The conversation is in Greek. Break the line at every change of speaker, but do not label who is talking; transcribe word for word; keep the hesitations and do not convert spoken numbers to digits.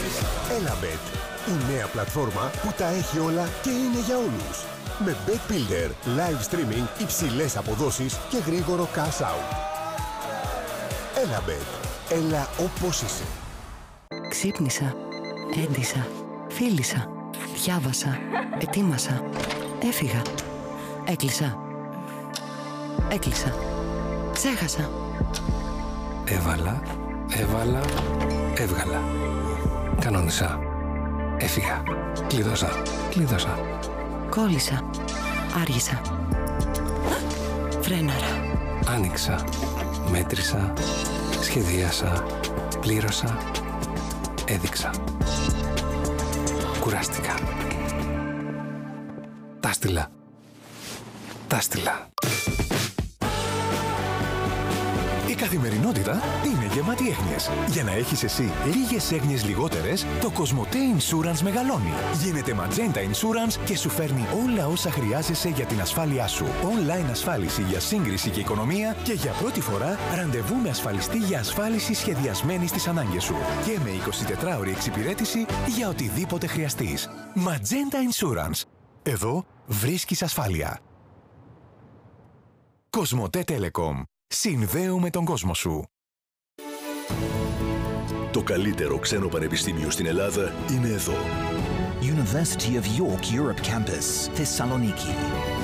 Elabet, η νέα πλατφόρμα που τα έχει όλα και είναι για όλους. Με Bet Builder, live streaming, υψηλές αποδόσεις και γρήγορο cash out. Elabet, έλα όπως είσαι.
Ξύπνησα, έντυσα, φίλησα, διάβασα, ετοίμασα, έφυγα, έκλεισα, έκλεισα, ξέχασα.
Έβαλα, έβαλα, έβγαλα. Κανόνισα, έφυγα, κλείδωσα, κλείδωσα.
Κόλλησα, άργησα, φρέναρα.
Άνοιξα, μέτρησα, σχεδίασα, πλήρωσα, έδειξα. Κουράστηκα. Τα στείλα. Τα στείλα.
Η καθημερινότητα είναι γεμάτη έγνοιες. Για να έχεις εσύ λίγες έγνοιες λιγότερες, το Cosmote Insurance μεγαλώνει. Γίνεται Magenta Insurance και σου φέρνει όλα όσα χρειάζεσαι για την ασφάλειά σου. Online ασφάλιση για σύγκριση και οικονομία και για πρώτη φορά ραντεβού με ασφαλιστή για ασφάλιση σχεδιασμένη στις ανάγκες σου. Και με εικοσιτετράωρη εξυπηρέτηση για οτιδήποτε χρειαστείς. Magenta Insurance. Εδώ βρίσκεις ασφάλεια. Cosmote Telecom. Συνδέουμε τον κόσμο σου.
Το καλύτερο ξένο πανεπιστήμιο στην Ελλάδα είναι εδώ.
University of York Europe Campus, Thessaloniki.